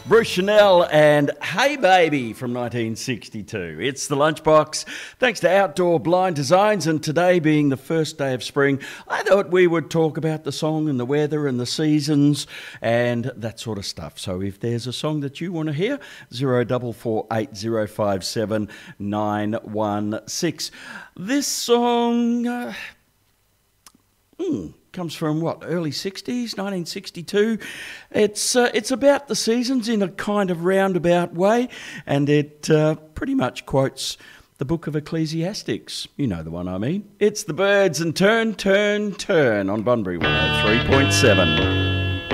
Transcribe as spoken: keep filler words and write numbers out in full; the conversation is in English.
Bruce Chanel and Hey Baby from nineteen sixty-two. It's the Lunchbox. Thanks to Outdoor Blind Designs, and today being the first day of spring, I thought we would talk about the song and the weather and the seasons and that sort of stuff. So if there's a song that you want to hear, zero four four eight zero five seven nine one six. This song uh, hmm, comes from what, early sixties, nineteen sixty-two. It's uh, it's about the seasons in a kind of roundabout way, and it uh, pretty much quotes the book of Ecclesiastics. You know the one I mean. It's the Birds and Turn, Turn, Turn on Bunbury one oh three point seven.